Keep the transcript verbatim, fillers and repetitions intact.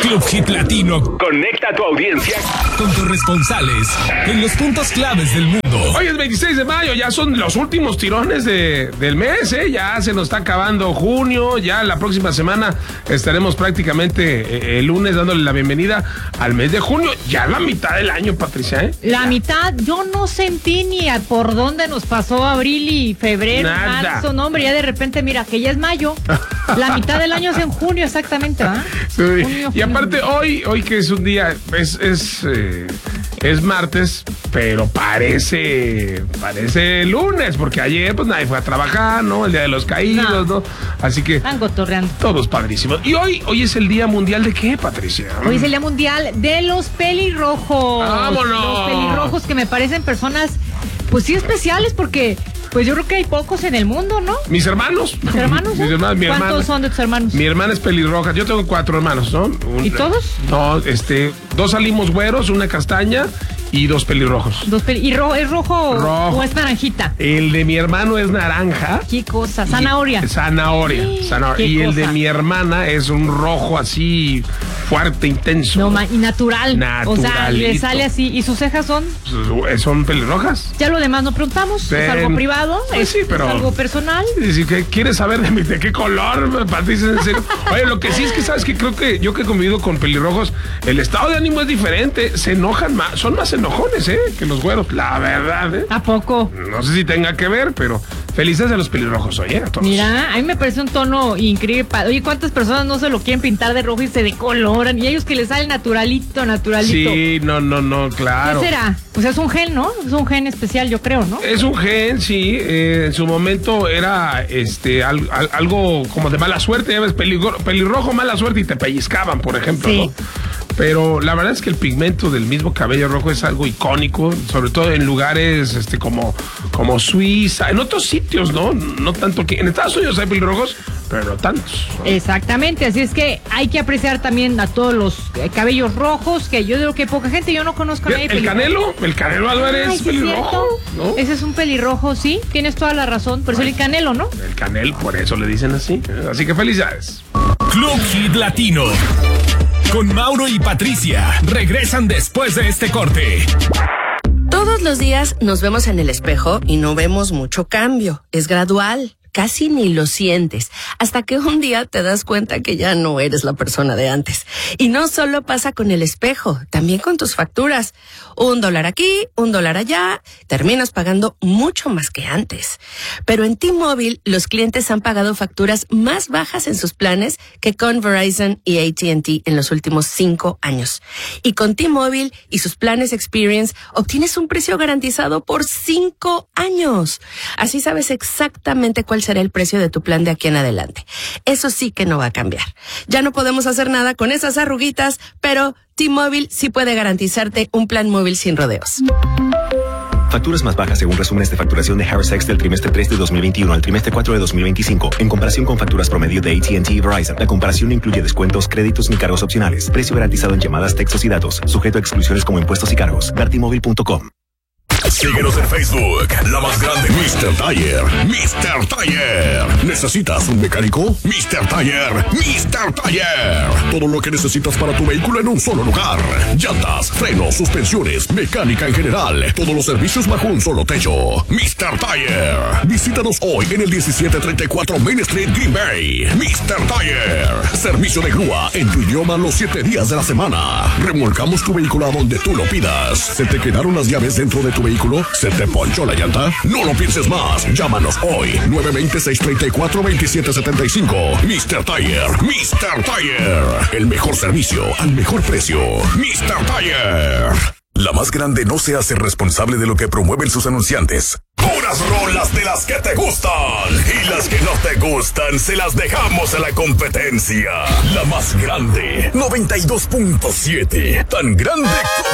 Club Hit Latino conecta a tu audiencia con corresponsales en los puntos claves del mundo. Hoy es veintiséis de mayo, ya son los últimos tirones de, del mes, ¿eh? Ya se nos está acabando junio, ya la próxima semana estaremos prácticamente eh, el lunes dándole la bienvenida al mes de junio, ya la mitad del año, Patricia, ¿eh? La mitad, yo no sentí ni a por dónde nos pasó abril y febrero, Nada. marzo, no, hombre, ya de repente, mira, que ya es mayo, la mitad del año es en junio exactamente, ¿verdad? Sí. Junio, Y junio. aparte hoy, hoy que es un día, es, es, eh, es martes, pero parece, parece lunes, porque ayer pues nadie fue a trabajar, ¿no? El día de los caídos, ¿no? No. Así que Están cotorreando. todos padrísimos. Y hoy, hoy es el día mundial de ¿qué, Patricia? Hoy es el Día Mundial de los Pelirrojos. ¡Vámonos! Los pelirrojos que me parecen personas, pues sí, especiales, porque pues yo creo que hay pocos en el mundo, ¿no? Mis hermanos. ¿Tus hermanos? Mis eh? hermanos, mi ¿Cuántos hermana. son de tus hermanos? Mi hermana es pelirroja. Yo tengo cuatro hermanos, ¿no? Un- ¿Y todos? No, este, dos salimos güeros, una castaña y dos pelirrojos. Dos peli- ¿Y ro- es rojo, Rojo. o es naranjita? El de mi hermano es naranja. ¿Qué cosa? Zanahoria. Y- zanahoria. Sí, zanahoria. qué Y el de cosa. mi hermana es un rojo así fuerte, intenso. No, ma- y natural. O sea, le Naturalito. sale así. ¿Y sus cejas son? Son pelirrojas. Ya lo demás no preguntamos. Es Ven. algo privado. Pues es, sí, pero- es algo personal. Si que quieres saber de, mi- de qué color, Patricia, en serio. Oye, lo que sí es que sabes que creo que yo que he convivido con pelirrojos, el estado de ánimo es diferente. Se enojan más, son más enojones, ¿eh? Que los güeros, la verdad, ¿eh? ¿A poco? No sé si tenga que ver, pero felices a los pelirrojos hoy, ¿eh? A todos. Mira, a mí me parece un tono increíble. pa- Oye, ¿cuántas personas no se lo quieren pintar de rojo y se decoloran? Y ellos que les sale naturalito, naturalito. Sí, no, no, no, claro. ¿Qué será? Pues es un gen, ¿no? Es un gen especial, yo creo, ¿no? Es un gen, sí. eh, en su momento era este al- al- algo como de mala suerte. Ya ves, peligro- pelirrojo, mala suerte y te pellizcaban, por ejemplo, Sí. ¿no? Pero la verdad es que el pigmento del mismo cabello rojo es algo icónico, sobre todo en lugares este como, como Suiza, en otros sitios, ¿no? No tanto que en Estados Unidos hay pelirrojos, pero no tantos, ¿no? Exactamente, así es que hay que apreciar también a todos los eh, cabellos rojos, que yo digo que poca gente, yo no conozco a nadie El pelirrojo. Canelo, el Canelo Álvarez Ay, es sí, es pelirrojo, cierto. ¿no? Ese es un pelirrojo, sí, tienes toda la razón, por eso el Canelo, ¿no? El Canelo, por eso le dicen así. Así que felicidades. Club Hit Latino. Con Mauro y Patricia. Regresan después de este corte. Todos los días nos vemos en el espejo y no vemos mucho cambio. Es gradual. Casi ni lo sientes, hasta que un día te das cuenta que ya no eres la persona de antes. Y no solo pasa con el espejo, también con tus facturas. Un dólar aquí, un dólar allá, terminas pagando mucho más que antes. Pero en T-Mobile, los clientes han pagado facturas más bajas en sus planes que con Verizon y A T and T en los últimos cinco años. Y con T-Mobile y sus planes Experience, obtienes un precio garantizado por cinco años. Así sabes exactamente cuál será el precio de tu plan de aquí en adelante. Eso sí que no va a cambiar. Ya no podemos hacer nada con esas arruguitas, pero T-Mobile sí puede garantizarte un plan móvil sin rodeos. Facturas más bajas según resúmenes de facturación de Harris X del trimestre tres de dos mil veintiuno al trimestre cuatro de dos mil veinticinco, en comparación con facturas promedio de A T and T y Verizon. La comparación no incluye descuentos, créditos ni cargos opcionales. Precio garantizado en llamadas, textos y datos. Sujeto a exclusiones como impuestos y cargos. ver t mobile punto com. Síguenos en Facebook, la más grande, míster Tire. míster Tire. ¿Necesitas un mecánico? míster Tire. míster Tire. Todo lo que necesitas para tu vehículo en un solo lugar. Llantas, frenos, suspensiones, mecánica en general. Todos los servicios bajo un solo techo. míster Tire. Visítanos hoy en el diecisiete treinta y cuatro Main Street, Green Bay. míster Tire. Servicio de grúa en tu idioma los siete días de la semana. Remolcamos tu vehículo a donde tú lo pidas. ¿Se te quedaron las llaves dentro de tu vehículo? ¿Se te ponchó la llanta? No lo pienses más. Llámanos hoy. nueve dos cero, seis tres cuatro, dos siete siete cinco. míster Tire. míster Tire. El mejor servicio al mejor precio. míster Tire. La más grande no se hace responsable de lo que promueven sus anunciantes. Puras rolas de las que te gustan. Y las que no te gustan se las dejamos a la competencia. La más grande. noventa y dos punto siete. Tan grande como...